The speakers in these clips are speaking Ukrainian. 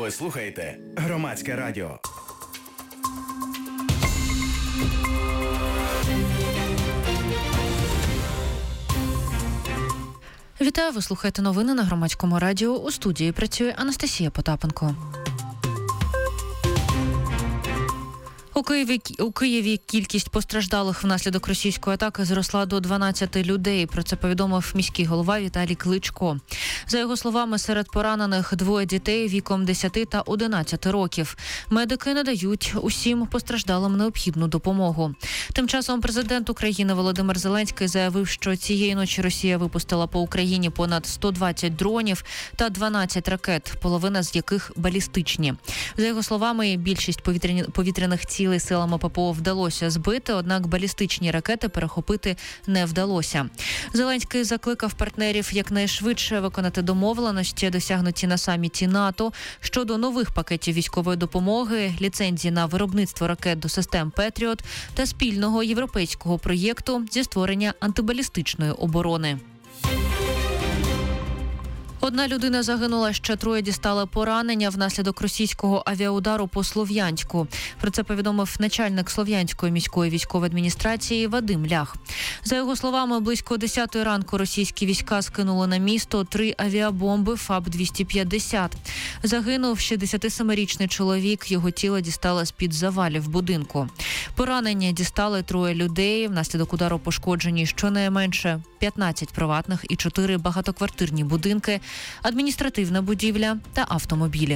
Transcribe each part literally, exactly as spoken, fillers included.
Ви слухаєте Громадське радіо. Вітаю, ви слухаєте новини на Громадському радіо. У студії працює Анастасія Потапенко. У Києві, у Києві кількість постраждалих внаслідок російської атаки зросла до дванадцяти людей. Про це повідомив міський голова Віталій Кличко. За його словами, серед поранених двоє дітей віком десять та одинадцять років. Медики надають усім постраждалим необхідну допомогу. Тим часом президент України Володимир Зеленський заявив, що цієї ночі Росія випустила по Україні понад сто двадцять дронів та дванадцять ракет, половина з яких балістичні. За його словами, більшість повітряні, повітряних цілей силами ППО вдалося збити, однак балістичні ракети перехопити не вдалося. Зеленський закликав партнерів якнайшвидше виконати домовленості, досягнуті на саміті НАТО, щодо нових пакетів військової допомоги, ліцензії на виробництво ракет до систем «Петріот» та спільного європейського проєкту зі створення антибалістичної оборони. Одна людина загинула, ще троє дістали поранення внаслідок російського авіаудару по Слов'янську. Про це повідомив начальник Слов'янської міської військової адміністрації Вадим Лях. За його словами, близько десятої ранку російські війська скинули на місто три авіабомби ФАБ двісті п'ятдесят. Загинув шістдесятисемирічний чоловік, його тіло дістали з-під завалів будинку. Поранення дістали троє людей, внаслідок удару пошкоджені щонайменше п'ятнадцять приватних і чотири багатоквартирні будинки, адміністративна будівля та автомобілі.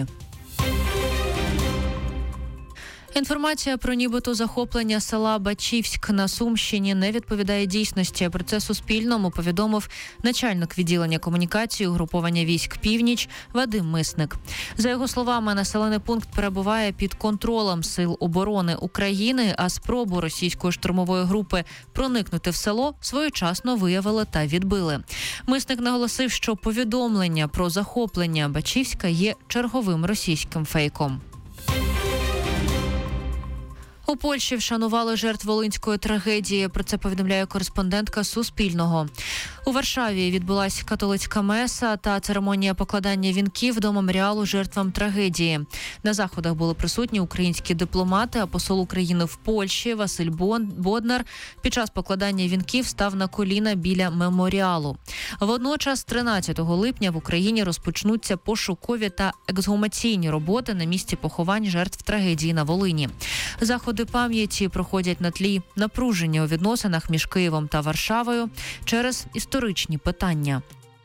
Інформація про нібито захоплення села Бачівськ на Сумщині не відповідає дійсності. Про це Суспільному повідомив начальник відділення комунікації угруповання військ «Північ» Вадим Мисник. За його словами, населений пункт перебуває під контролем Сил оборони України, а спробу російської штурмової групи проникнути в село своєчасно виявили та відбили. Мисник наголосив, що повідомлення про захоплення Бачівська є черговим російським фейком. У Польщі вшанували жертв волинської трагедії. Про це повідомляє кореспондентка Суспільного. У Варшаві відбулася католицька меса та церемонія покладання вінків до меморіалу жертвам трагедії. На заходах були присутні українські дипломати, а посол України в Польщі Василь Боднар під час покладання вінків став на коліна біля меморіалу. Водночас, тринадцятого липня в Україні розпочнуться пошукові та ексгумаційні роботи на місці поховань жертв трагедії на Волині. Заходи пам'яті проходять на тлі напруження у відносинах між Києвом та Варшавою через історичні питання.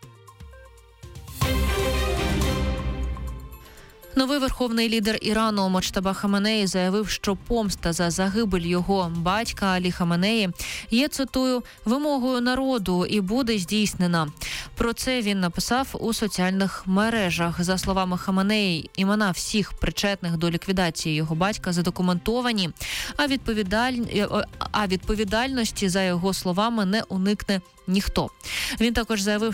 Новий верховний лідер Ірану Моджтаба Хаменеї заявив, що помста за загибель його батька Алі Хаменеї є, цитую, вимогою народу і буде здійснена. Про це він написав у соціальних мережах. За словами Хаменеї, імена всіх причетних до ліквідації його батька задокументовані, а, відповідаль... а відповідальності за його словами не уникне ніхто. Він також заявив,